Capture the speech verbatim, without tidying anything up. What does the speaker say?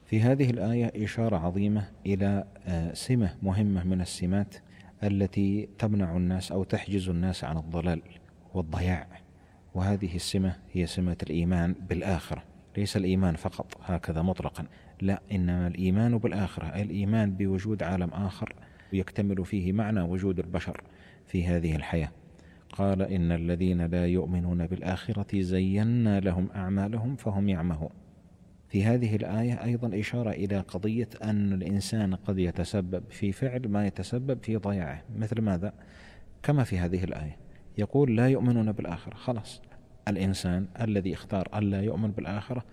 في هذه الآية إشارة عظيمة إلى سمة مهمة من السمات التي تمنع الناس أو تحجز الناس عن الضلال والضياع، وهذه السمة هي سمة الإيمان بالآخرة. ليس الإيمان فقط هكذا مطلقا، لا، إنما الإيمان بالآخرة، الإيمان بوجود عالم آخر يكتمل فيه معنى وجود البشر في هذه الحياة. قال إن الذين لا يؤمنون بالآخرة زينا لهم أعمالهم فهم يعمهون. في هذه الآية أيضا إشارة إلى قضية أن الإنسان قد يتسبب في فعل ما يتسبب في ضياعه. مثل ماذا؟ كما في هذه الآية يقول لا يؤمنون بالآخرة، خلاص الإنسان الذي اختار أن لا يؤمن بالآخرة